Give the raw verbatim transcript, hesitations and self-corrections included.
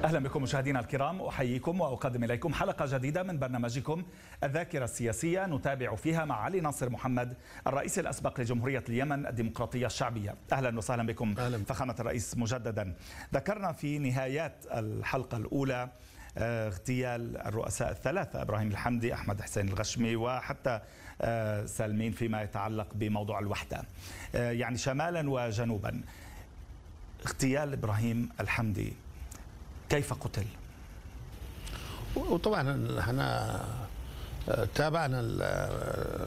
أهلا بكم مشاهدينا الكرام، أحييكم وأقدم إليكم حلقة جديدة من برنامجكم الذاكرة السياسية، نتابع فيها مع علي ناصر محمد الرئيس الأسبق لجمهورية اليمن الديمقراطية الشعبية. أهلا وسهلا بكم أهلا. فخامة الرئيس مجددا. ذكرنا في نهايات الحلقة الأولى اغتيال الرؤساء الثلاثة، إبراهيم الحمدي، أحمد حسين الغشمي، وحتى سالمين فيما يتعلق بموضوع الوحدة، يعني شمالا وجنوبا. اغتيال إبراهيم الحمدي كيف قتل؟ وطبعا احنا تابعنا